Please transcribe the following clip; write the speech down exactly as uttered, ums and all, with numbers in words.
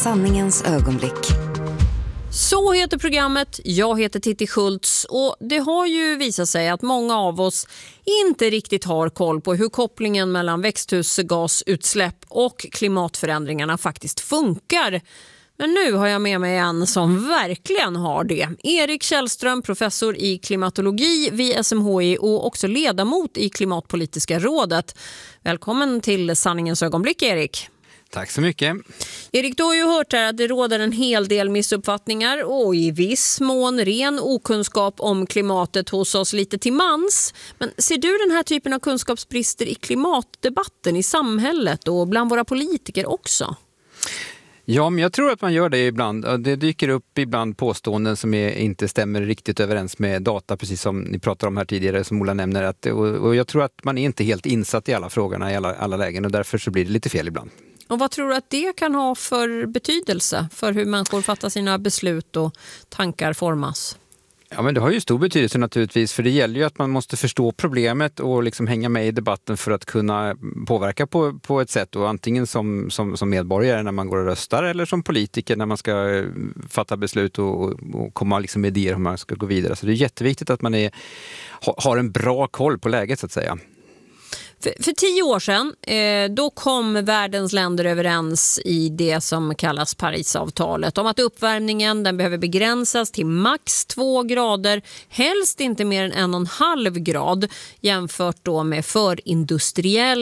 Sanningens ögonblick. Så heter programmet, jag heter Titti Schultz och det har ju visat sig att många av oss inte riktigt har koll på hur kopplingen mellan växthusgasutsläpp och klimatförändringarna faktiskt funkar. Men nu har jag med mig en som verkligen har det. Erik Källström, professor i klimatologi vid S M H I och också ledamot i Klimatpolitiska rådet. Välkommen till Sanningens ögonblick, Erik. Tack så mycket. Erik, du har ju hört här att det råder en hel del missuppfattningar och i viss mån ren okunskap om klimatet hos oss lite till mans. Men ser du den här typen av kunskapsbrister i klimatdebatten i samhället och bland våra politiker också? Ja, men jag tror att man gör det ibland. Det dyker upp ibland påståenden som är, inte stämmer riktigt överens med data, precis som ni pratade om här tidigare, som Ola nämner. Att, och, och jag tror att man är inte helt insatt i alla frågorna i alla, alla lägen och därför så blir det lite fel ibland. Och vad tror du att det kan ha för betydelse för hur människor fattar sina beslut och tankar formas? Ja, men det har ju stor betydelse naturligtvis, för det gäller ju att man måste förstå problemet och liksom hänga med i debatten för att kunna påverka på, på ett sätt, och antingen som, som, som medborgare när man går och röstar eller som politiker när man ska fatta beslut och, och komma liksom med idéer hur man ska gå vidare. Så det är jätteviktigt att man är, har en bra koll på läget så att säga. För, för tio år sedan eh, då kom världens länder överens i det som kallas Parisavtalet om att uppvärmningen den behöver begränsas till max två grader, helst inte mer än en och en halv grad jämfört då med förindustriell